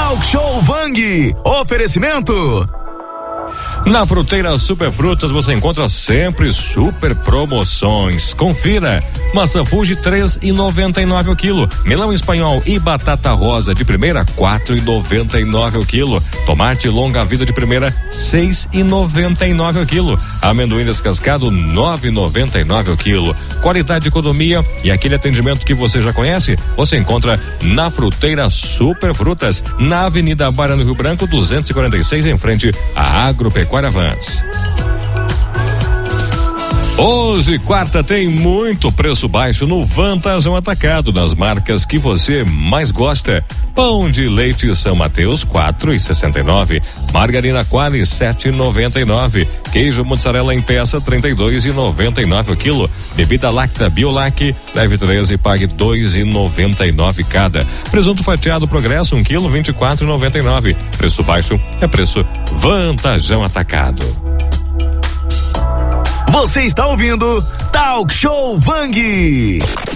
Talk Show Vang. Oferecimento. Na Fruteira Superfrutas você encontra sempre super promoções. Confira: maçã Fuji 3,99 o quilo, melão espanhol e batata rosa de primeira 4,99 o quilo, tomate longa vida de primeira 6,99 o quilo, amendoim descascado 9,99 o quilo. Qualidade de economia e aquele atendimento que você já conhece, você encontra na Fruteira Superfrutas, na Avenida Barra do Rio Branco 246, em frente à Agropecuária Vans. Hoje, quarta, tem muito preço baixo no Vantajão Atacado, nas marcas que você mais gosta. Pão de leite São Mateus 4,69, margarina Qualy 7,99, queijo mozzarella em peça 32,99 o quilo, bebida láctea Biolac leve 13 e pague 2,99 cada. Presunto fatiado Progresso 1 quilo 24,99. Preço baixo é preço Vantajão Atacado. Você está ouvindo Talk Show Vang.